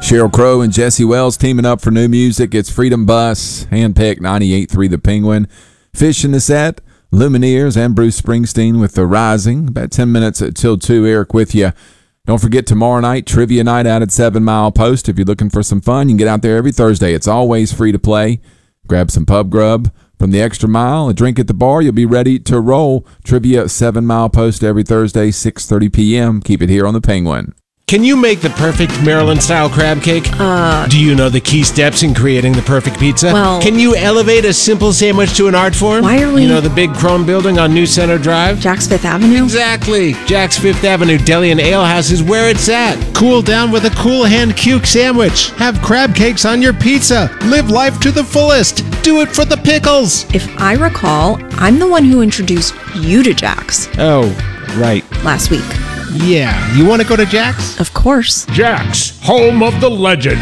Sheryl Crow and Jesse Wells teaming up for new music. It's Freedom Bus, handpicked 98.3 The Penguin. Fish in the Set, Lumineers, and Bruce Springsteen with The Rising. About 10 minutes till 2. Eric with you. Don't forget tomorrow night, Trivia Night out at 7 Mile Post. If you're looking for some fun, you can get out there every Thursday. It's always free to play. Grab some pub grub from the Extra Mile, a drink at the bar. You'll be ready to roll. Trivia 7 Mile Post every Thursday, 6:30 p.m. Keep it here on The Penguin. Can you make the perfect Maryland-style crab cake? Do you know the key steps in creating the perfect pizza? Well... Can you elevate a simple sandwich to an art form? Why are we... You know the big chrome building on New Center Drive? Jack's Fifth Avenue? Exactly. Jack's Fifth Avenue Deli and Ale House is where it's at. Cool down with a Cool Hand Cuke sandwich. Have crab cakes on your pizza. Live life to the fullest. Do it for the pickles. If I recall, I'm the one who introduced you to Jack's. Oh, right. Last week. Yeah. You want to go to Jack's? Of course. Jack's, home of the legend.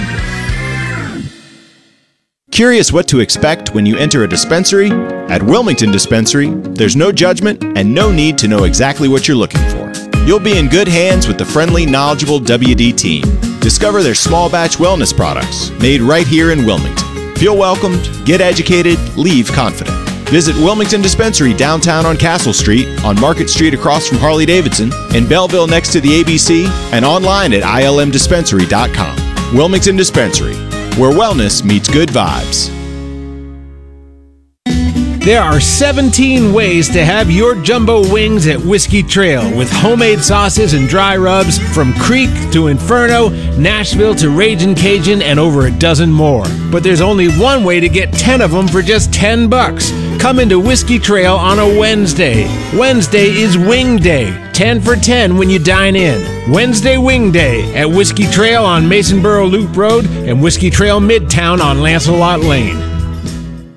Curious what to expect when you enter a dispensary? At Wilmington Dispensary, there's no judgment and no need to know exactly what you're looking for. You'll be in good hands with the friendly, knowledgeable WD team. Discover their small batch wellness products made right here in Wilmington. Feel welcomed, get educated, leave confident. Visit Wilmington Dispensary downtown on Castle Street, on Market Street across from Harley-Davidson, in Belleville next to the ABC, and online at ilmdispensary.com. Wilmington Dispensary, where wellness meets good vibes. There are 17 ways to have your jumbo wings at Whiskey Trail, with homemade sauces and dry rubs from Creek to Inferno, Nashville to Ragin' Cajun, and over a dozen more. But there's only one way to get 10 of them for just $10. Come into Whiskey Trail on a Wednesday. Wednesday is Wing Day. 10 for 10 when you dine in. Wednesday Wing Day at Whiskey Trail on Masonboro Loop Road and Whiskey Trail Midtown on Lancelot Lane.